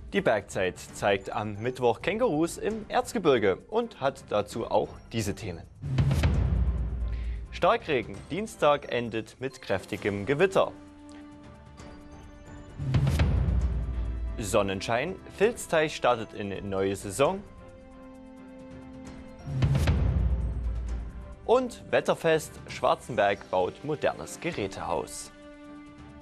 Die Bergzeit zeigt am Mittwoch Kängurus im Erzgebirge und hat dazu auch diese Themen. Starkregen, Dienstag endet mit kräftigem Gewitter. Sonnenschein, Vilsteich startet in neue Saison. Und Wetterfest, Schwarzenberg baut modernes Gerätehaus.